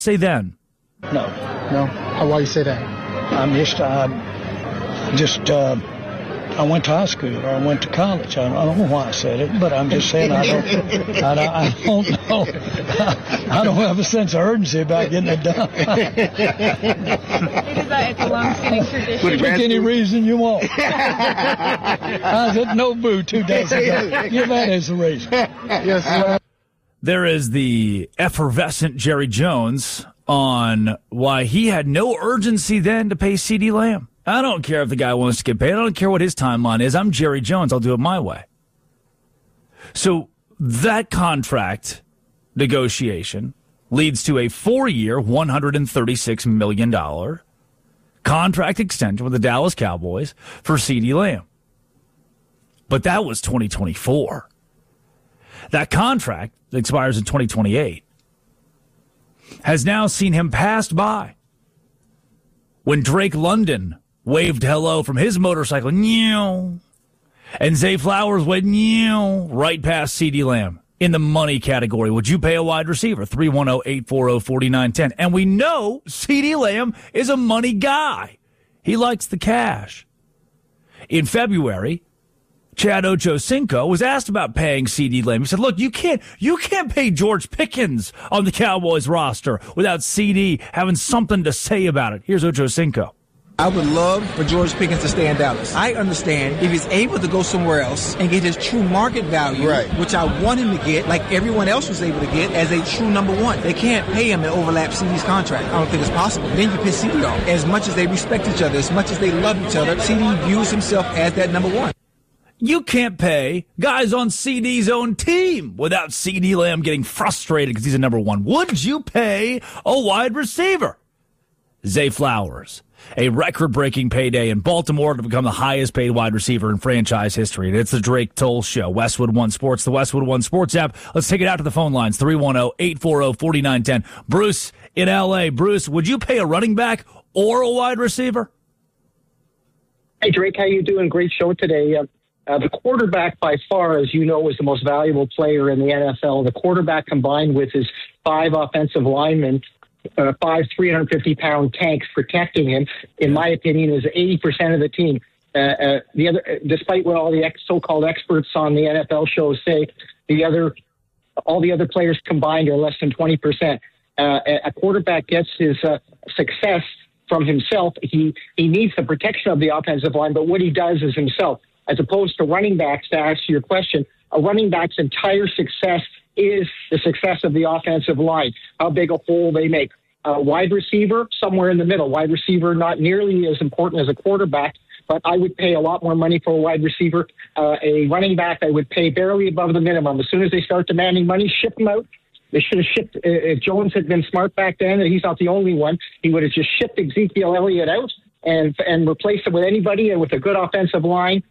Say then. No. Why you say that? I went to high school or I went to college. I don't know why I said it, but I'm just saying I don't know. I don't have a sense of urgency about getting it done. It's a long-standing tradition. Pick any reason you want. I was at Nobu 2 days ago. Give that as a reason. Yes, sir. There is the effervescent Jerry Jones on why he had no urgency then to pay CeeDee Lamb. I don't care if the guy wants to get paid. I don't care what his timeline is. I'm Jerry Jones. I'll do it my way. So that contract negotiation leads to a 4-year, $136 million contract extension with the Dallas Cowboys for CeeDee Lamb. But that was 2024. That contract that expires in 2028 has now seen him passed by when Drake London waved hello from his motorcycle, and Zay Flowers went right past CeeDee Lamb in the money category. Would you pay a wide receiver? 310-840-4910. And we know CeeDee Lamb is a money guy. He likes the cash. In February, Chad Ochocinco was asked about paying CeeDee Lamb. He said, look, you can't pay George Pickens on the Cowboys roster without CeeDee having something to say about it. Here's Ochocinco. I would love for George Pickens to stay in Dallas. I understand if he's able to go somewhere else and get his true market value, right, which I want him to get, like everyone else was able to get, as a true number one. They can't pay him to overlap CeeDee's contract. I don't think it's possible. Then you piss CeeDee off. As much as they respect each other, as much as they love each other, CeeDee views himself as that number one. You can't pay guys on CeeDee's own team without CeeDee Lamb getting frustrated because he's a number one. Would you pay a wide receiver? Zay Flowers. A record-breaking payday in Baltimore to become the highest-paid wide receiver in franchise history. And it's the Drake Toll Show. Westwood One Sports, the Westwood One Sports app. Let's take it out to the phone lines. 310-840-4910. Bruce in L.A. Bruce, would you pay a running back or a wide receiver? Hey, Drake, how you doing? Great show today. The quarterback, by far, as you know, is the most valuable player in the NFL. The quarterback combined with his 5 offensive linemen, 5 350-pound tanks protecting him, in my opinion, is 80% of the team. The other, despite what all the so-called experts on the NFL shows say, all the other players combined are less than 20%. A quarterback gets his success from himself. He needs the protection of the offensive line, but what he does is himself. As opposed to running backs, to answer your question, a running back's entire success is the success of the offensive line, how big a hole they make. Wide receiver, somewhere in the middle. Wide receiver, not nearly as important as a quarterback, but I would pay a lot more money for a wide receiver. A running back, I would pay barely above the minimum. As soon as they start demanding money, ship them out. They should have shipped, if Jones had been smart back then, and he's not the only one, he would have just shipped Ezekiel Elliott out and replaced it with anybody and with a good offensive line.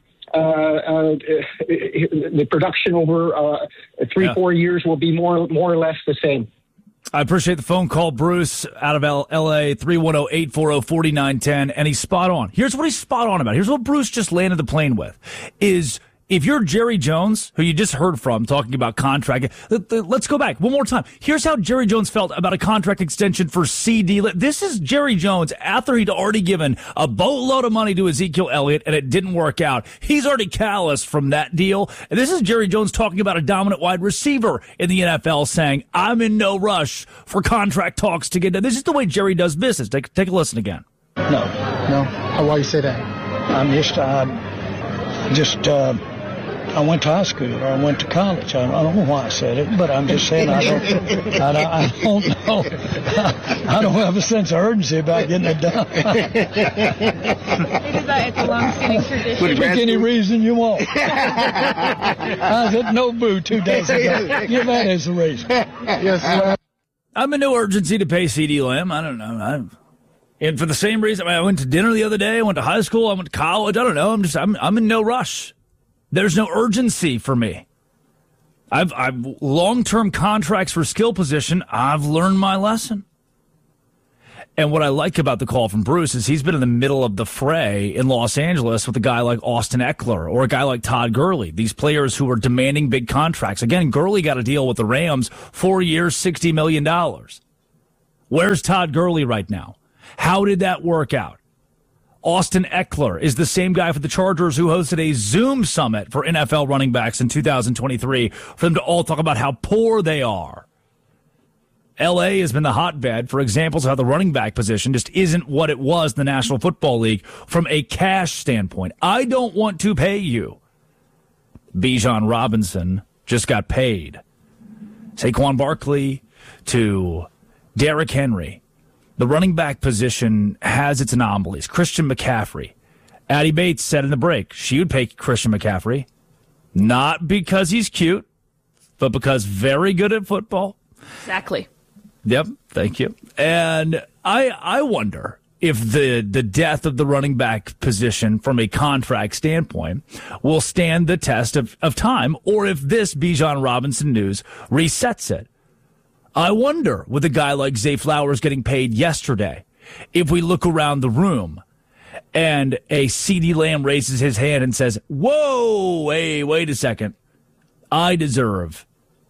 The production over 3-4 years will be more or less the same. I appreciate the phone call, Bruce, out of L.A., 310-840-4910, and he's spot on. Here's what he's spot on about. Here's what Bruce just landed the plane with, is if you're Jerry Jones, who you just heard from talking about contract, let's go back one more time. Here's how Jerry Jones felt about a contract extension for CeeDee. This is Jerry Jones after he'd already given a boatload of money to Ezekiel Elliott and it didn't work out. He's already calloused from that deal. And this is Jerry Jones talking about a dominant wide receiver in the NFL saying, I'm in no rush for contract talks to get done. This is the way Jerry does business. Take a listen again. No. Why you say that? I went to high school or I went to college. I don't know why I said it, but I'm just saying I don't know. I don't have a sense of urgency about getting it done. It's a long-standing tradition. Pick any reason you want. I was at Nobu 2 days ago. Give that as a reason. Yes, sir. I'm in no urgency to pay CeeDee Lamb. I don't know. And for the same reason, I went to dinner the other day. I went to high school. I went to college. I don't know. I'm in no rush. There's no urgency for me. I've long-term contracts for skill position. I've learned my lesson. And what I like about the call from Bruce is he's been in the middle of the fray in Los Angeles with a guy like Austin Eckler or a guy like Todd Gurley, these players who are demanding big contracts. Again, Gurley got a deal with the Rams, 4 years, $60 million. Where's Todd Gurley right now? How did that work out? Austin Eckler is the same guy for the Chargers who hosted a Zoom summit for NFL running backs in 2023 for them to all talk about how poor they are. LA has been the hotbed for examples of how the running back position just isn't what it was in the National Football League from a cash standpoint. I don't want to pay you. Bijan Robinson just got paid. Saquon Barkley to Derrick Henry. The running back position has its anomalies. Christian McCaffrey. Addie Bates said in the break she would pay Christian McCaffrey, not because he's cute, but because very good at football. Exactly. Yep, thank you. And I wonder if the death of the running back position from a contract standpoint will stand the test of time, or if this Bijan Robinson news resets it. I wonder, with a guy like Zay Flowers getting paid yesterday, if we look around the room and a CeeDee Lamb raises his hand and says, whoa, hey, wait a second. I deserve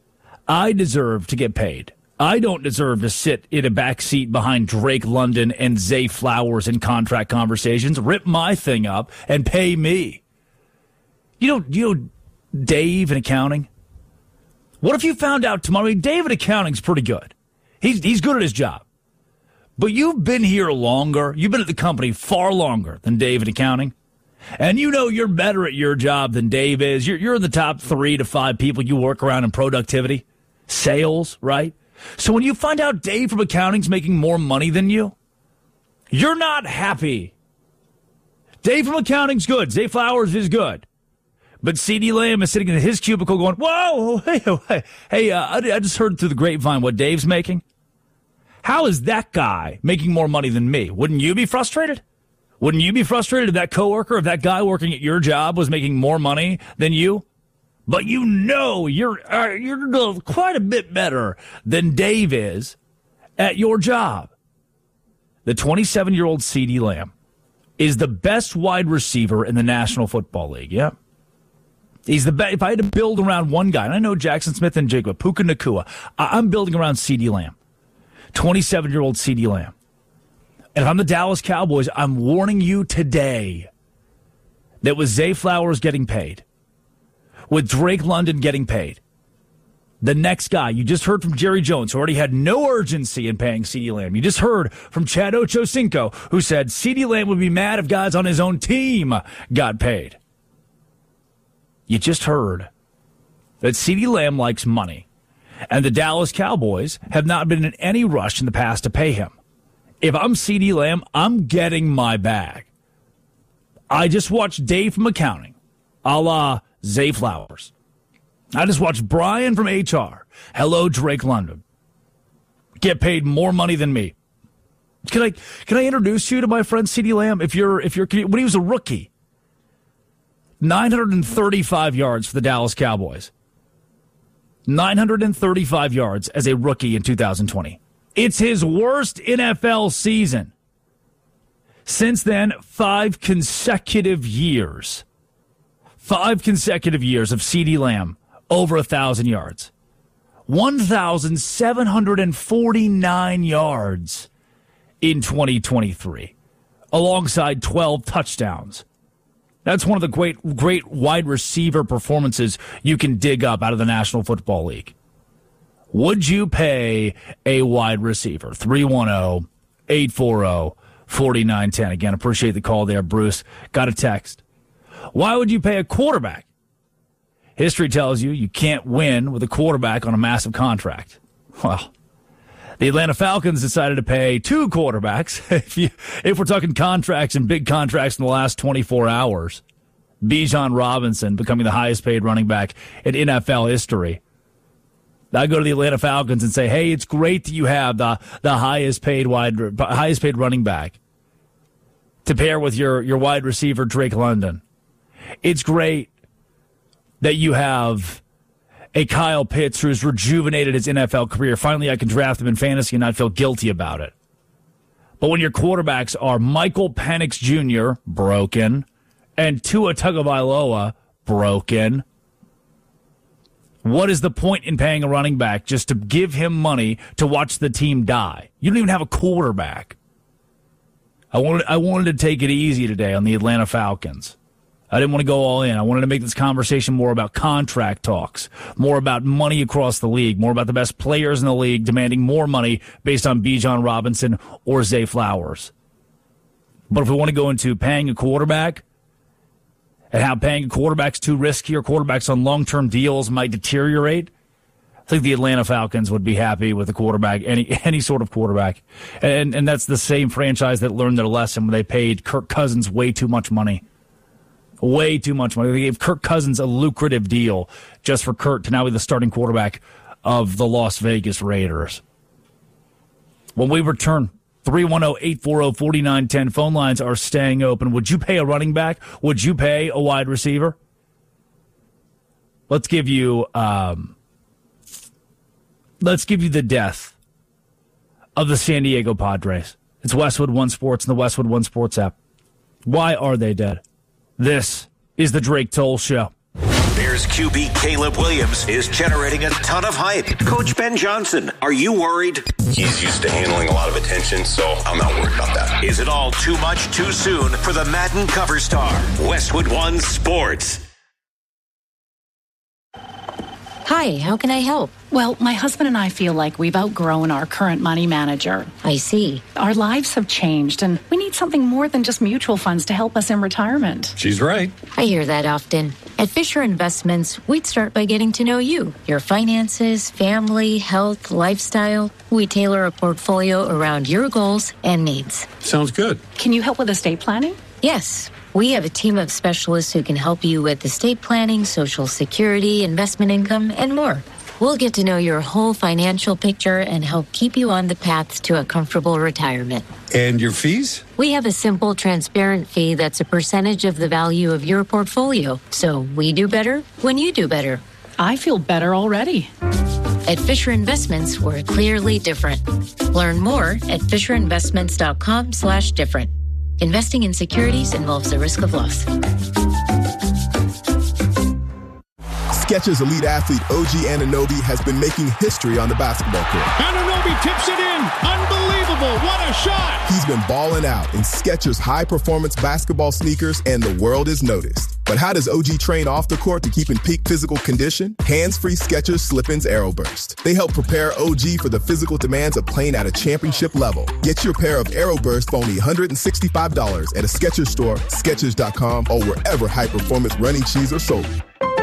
to get paid. I don't deserve to sit in a back seat behind Drake London and Zay Flowers in contract conversations. Rip my thing up and pay me. You know Dave in accounting? What if you found out tomorrow? I mean, Dave in accounting's pretty good. He's good at his job. But you've been here longer. You've been at the company far longer than Dave in accounting. And you know you're better at your job than Dave is. You're in the top 3 to 5 people you work around in productivity. Sales, right? So when you find out Dave from accounting's making more money than you, you're not happy. Dave from accounting's good. Zay Flowers is good. But CeeDee Lamb is sitting in his cubicle going, whoa, hey, I just heard through the grapevine what Dave's making. How is that guy making more money than me? Wouldn't you be frustrated? Wouldn't you be frustrated if that coworker, if that guy working at your job was making more money than you? But you know you're quite a bit better than Dave is at your job. The 27-year-old CeeDee Lamb is the best wide receiver in the National Football League, yeah? He's the best. If I had to build around one guy, and I know Jackson Smith and Jigba, Puka Nacua, I'm building around CeeDee Lamb. 27-year-old CeeDee Lamb. And if I'm the Dallas Cowboys, I'm warning you today that with Zay Flowers getting paid, with Drake London getting paid, the next guy, you just heard from Jerry Jones, who already had no urgency in paying CeeDee Lamb. You just heard from Chad Ochocinco, who said CeeDee Lamb would be mad if guys on his own team got paid. You just heard that CeeDee Lamb likes money, and the Dallas Cowboys have not been in any rush in the past to pay him. If I'm CeeDee Lamb, I'm getting my bag. I just watched Dave from accounting, a la Zay Flowers. I just watched Brian from HR, hello Drake London, get paid more money than me. Can I introduce you to my friend CeeDee Lamb? If you're when he was a rookie, 935 yards for the Dallas Cowboys. 935 yards as a rookie in 2020. It's his worst NFL season. Since then, 5 consecutive years. 5 consecutive years of CeeDee Lamb over 1,000 yards. 1,749 yards in 2023, alongside 12 touchdowns. That's one of the great wide receiver performances you can dig up out of the National Football League. Would you pay a wide receiver? 310-840-4910. Again, appreciate the call there, Bruce. Got a text. Why would you pay a quarterback? History tells you can't win with a quarterback on a massive contract. Well, the Atlanta Falcons decided to pay 2 quarterbacks. If we're talking contracts and big contracts in the last 24 hours, Bijan Robinson becoming the highest paid running back in NFL history. I go to the Atlanta Falcons and say, hey, it's great that you have the highest paid running back to pair with your wide receiver, Drake London. It's great that you have a Kyle Pitts who's rejuvenated his NFL career. Finally, I can draft him in fantasy and not feel guilty about it. But when your quarterbacks are Michael Penix Jr., broken, and Tua Tagovailoa, broken, What is the point in paying a running back just to give him money to watch the team die? You don't even have a quarterback. I wanted to take it easy today on the Atlanta Falcons. I didn't want to go all in. I wanted to make this conversation more about contract talks, more about money across the league, more about the best players in the league demanding more money based on Bijan Robinson or Zay Flowers. But if we want to go into paying a quarterback and how paying a quarterback's too risky or quarterbacks on long-term deals might deteriorate, I think the Atlanta Falcons would be happy with a quarterback, any sort of quarterback. And that's the same franchise that learned their lesson when they paid Kirk Cousins way too much money. Way too much money. They gave Kirk Cousins a lucrative deal just for Kirk to now be the starting quarterback of the Las Vegas Raiders. When we return, 310-840-4910. Phone lines are staying open. Would you pay a running back? Would you pay a wide receiver? Let's give you the death of the San Diego Padres. It's Westwood One Sports and the Westwood One Sports app. Why are they dead? This is the Drake Toll Show. Bears QB Caleb Williams is generating a ton of hype. Coach Ben Johnson, are you worried? He's used to handling a lot of attention, so I'm not worried about that. Is it all too much too soon for the Madden cover star? Westwood One Sports. Hi, how can I help? Well, my husband and I feel like we've outgrown our current money manager. I see. Our lives have changed, and we need something more than just mutual funds to help us in retirement. She's right. I hear that often. At Fisher Investments, we'd start by getting to know you, your finances, family, health, lifestyle. We tailor a portfolio around your goals and needs. Sounds good. Can you help with estate planning? Yes. We have a team of specialists who can help you with estate planning, Social Security, investment income, and more. We'll get to know your whole financial picture and help keep you on the path to a comfortable retirement. And your fees? We have a simple, transparent fee that's a percentage of the value of your portfolio. So we do better when you do better. I feel better already. At Fisher Investments, we're clearly different. Learn more at FisherInvestments.com/different. Investing in securities involves the risk of loss. Skechers elite athlete OG Anunoby has been making history on the basketball court. Anunoby tips it in. Unbelievable. What a shot. He's been balling out in Skechers high-performance basketball sneakers, and the world has noticed. But how does OG train off the court to keep in peak physical condition? Hands-free Skechers Slip-ins AeroBurst. They help prepare OG for the physical demands of playing at a championship level. Get your pair of AeroBurst for only $165 at a Skechers store, Skechers.com, or wherever high-performance running shoes are sold.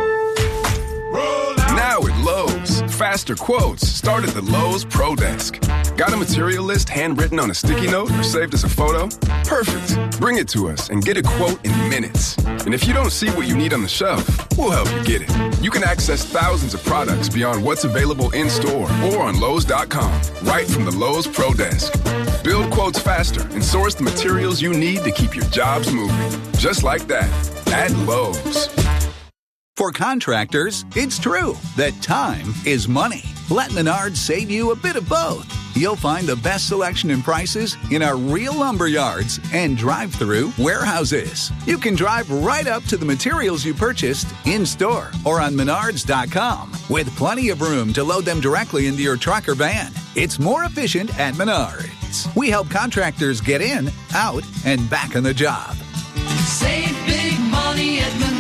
Now at Lowe's, faster quotes start at the Lowe's Pro Desk. Got a material list handwritten on a sticky note or saved as a photo? Perfect. Bring it to us and get a quote in minutes. And if you don't see what you need on the shelf, we'll help you get it. You can access thousands of products beyond what's available in-store or on Lowe's.com, right from the Lowe's Pro Desk. Build quotes faster and source the materials you need to keep your jobs moving. Just like that, at Lowe's. For contractors, it's true that time is money. Let Menards save you a bit of both. You'll find the best selection and prices in our real lumber yards and drive-through warehouses. You can drive right up to the materials you purchased in-store or on Menards.com with plenty of room to load them directly into your truck or van. It's more efficient at Menards. We help contractors get in, out, and back on the job. Save big money at Menards.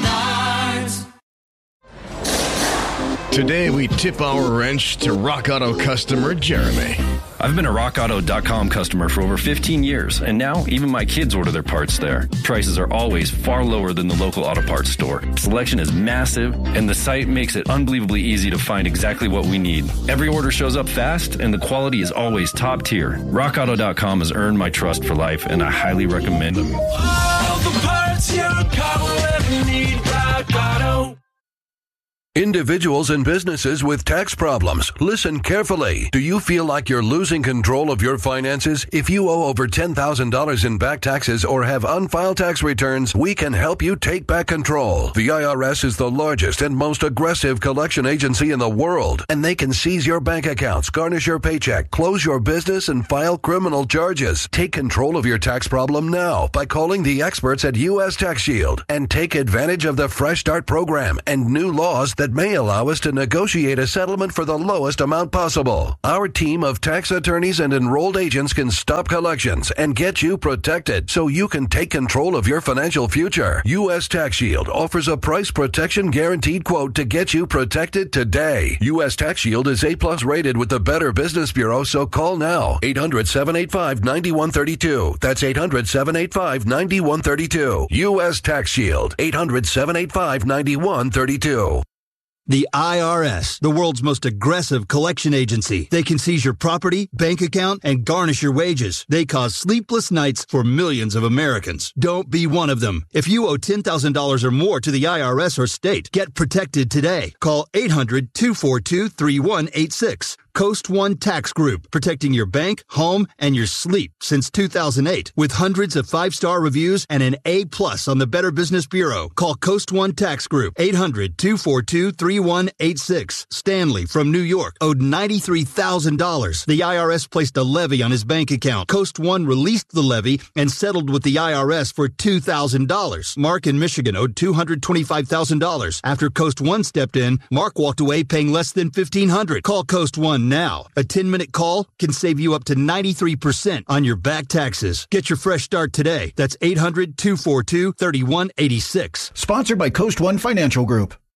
Today, we tip our wrench to Rock Auto customer Jeremy. I've been a RockAuto.com customer for over 15 years, and now even my kids order their parts there. Prices are always far lower than the local auto parts store. Selection is massive, and the site makes it unbelievably easy to find exactly what we need. Every order shows up fast, and the quality is always top tier. RockAuto.com has earned my trust for life, and I highly recommend them. All the parts your car will ever need, Rock Auto. Individuals and businesses with tax problems, listen carefully. Do you feel like you're losing control of your finances? If you owe over $10,000 in back taxes or have unfiled tax returns, we can help you take back control. The IRS is the largest and most aggressive collection agency in the world, and they can seize your bank accounts, garnish your paycheck, close your business, and file criminal charges. Take control of your tax problem now by calling the experts at U.S. Tax Shield and take advantage of the Fresh Start program and new laws that that may allow us to negotiate a settlement for the lowest amount possible. Our team of tax attorneys and enrolled agents can stop collections and get you protected so you can take control of your financial future. U.S. Tax Shield offers a price protection guaranteed quote to get you protected today. U.S. Tax Shield is A+ rated with the Better Business Bureau, so call now. 800-785-9132. That's 800-785-9132. U.S. Tax Shield. 800-785-9132. The IRS, the world's most aggressive collection agency. They can seize your property, bank account, and garnish your wages. They cause sleepless nights for millions of Americans. Don't be one of them. If you owe $10,000 or more to the IRS or state, get protected today. Call 800-242-3186. Coast One Tax Group, protecting your bank, home, and your sleep since 2008. With hundreds of 5-star reviews and an A+ on the Better Business Bureau. Call Coast One Tax Group, 800-242-3186. Stanley from New York owed $93,000. The IRS placed a levy on his bank account. Coast One released the levy and settled with the IRS for $2,000. Mark in Michigan owed $225,000. After Coast One stepped in, Mark walked away paying less than $1,500. Call Coast One now. A 10-minute call can save you up to 93% on your back taxes. Get your fresh start today. That's 800-242-3186. Sponsored by Coast One Financial Group.